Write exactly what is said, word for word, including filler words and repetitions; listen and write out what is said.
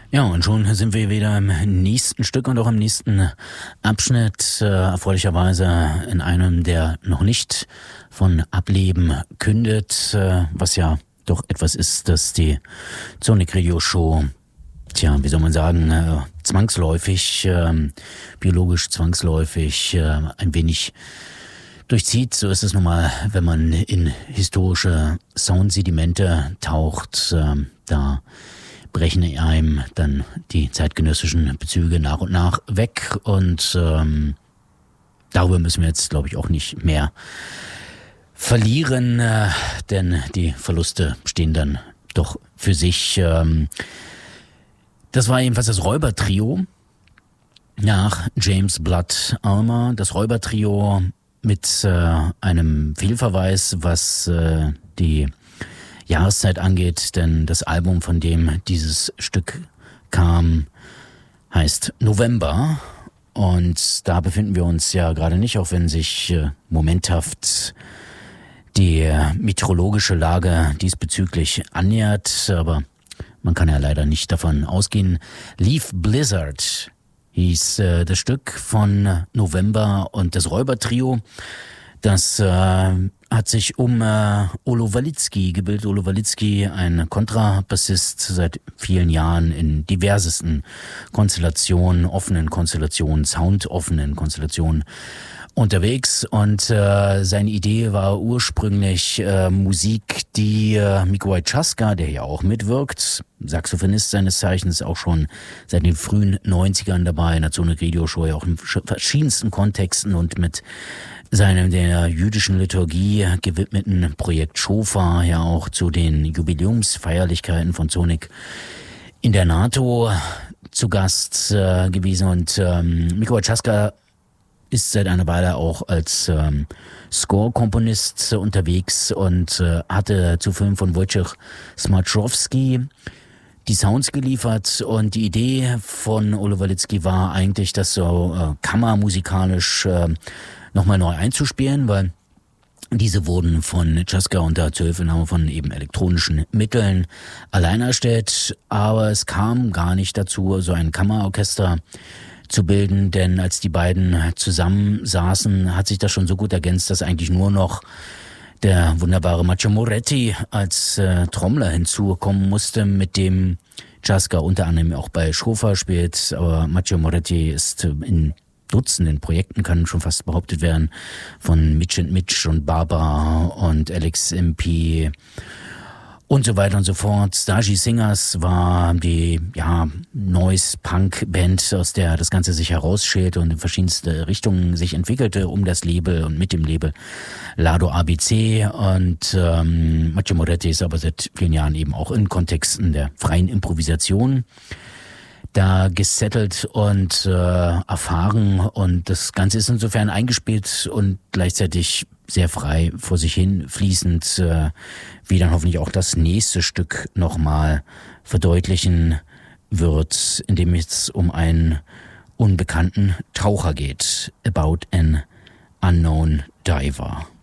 Ja, und schon sind wir wieder im nächsten Stück und auch im nächsten Abschnitt, äh, erfreulicherweise in einem, der noch nicht von Ableben kündet, äh, was ja doch etwas ist, das die Sonic Radio Show, tja, wie soll man sagen, äh, zwangsläufig, äh, biologisch zwangsläufig äh, ein wenig durchzieht. So ist es nun mal, wenn man in historische Soundsedimente taucht, äh, da brechen einem dann die zeitgenössischen Bezüge nach und nach weg und ähm, darüber müssen wir jetzt, glaube ich, auch nicht mehr verlieren, äh, denn die Verluste stehen dann doch für sich. Ähm, das war jedenfalls das Räubertrio nach James Blood Ulmer, das Räubertrio mit äh, einem Fehlverweis, was äh, die Jahreszeit angeht, denn das Album, von dem dieses Stück kam, heißt November und da befinden wir uns ja gerade nicht, auch wenn sich äh, momenthaft die äh, meteorologische Lage diesbezüglich annähert, aber man kann ja leider nicht davon ausgehen. Leaf Blizzard hieß äh, das Stück von November und das Räubertrio, das äh, hat sich um äh, Olo Walitzki gebildet. Olo Walitzki, ein Kontrabassist, seit vielen Jahren in diversesten Konstellationen, offenen Konstellationen, soundoffenen Konstellationen unterwegs. Und äh, seine Idee war ursprünglich äh, Musik, die äh, Mikołaj Czaska, der ja auch mitwirkt, Saxophonist seines Zeichens, auch schon seit den frühen neunzigern dabei, in der Sonic Radio Show, ja auch in verschiedensten Kontexten und mit seinem der jüdischen Liturgie gewidmeten Projekt Shofar, ja auch zu den Jubiläumsfeierlichkeiten von Sonic in der NATO zu Gast äh, gewesen. Und ähm, Mikołaj Czaska ist seit einer Weile auch als ähm, Score-Komponist äh, unterwegs und äh, hatte zu Filmen von Wojciech Smaczkowski die Sounds geliefert, und die Idee von Olo Walitzki war eigentlich, das so äh, kammermusikalisch äh, nochmal neu einzuspielen, weil diese wurden von Czaska unter Zuhilfenahme von eben elektronischen Mitteln allein erstellt, aber es kam gar nicht dazu, so ein Kammerorchester zu bilden, denn als die beiden zusammensaßen, hat sich das schon so gut ergänzt, dass eigentlich nur noch der wunderbare Matteo Moretti als äh, Trommler hinzukommen musste, mit dem Czaska unter anderem auch bei Shofar spielt, aber Matteo Moretti ist in Dutzenden Projekten, kann schon fast behauptet werden, von Mitch and Mitch und Barbara und Alex M P und so weiter und so fort. Stasi Singers war die ja Noise-Punk-Band, aus der das Ganze sich herausschält und in verschiedenste Richtungen sich entwickelte, um das Label und mit dem Label Lado A B C. Und ähm, Matteo Moretti ist aber seit vielen Jahren eben auch in Kontexten der freien Improvisation da gesettelt und äh, erfahren, und das Ganze ist insofern eingespielt und gleichzeitig sehr frei vor sich hin fließend, äh, wie dann hoffentlich auch das nächste Stück nochmal verdeutlichen wird, in dem es um einen unbekannten Taucher geht. About an Unknown Diver.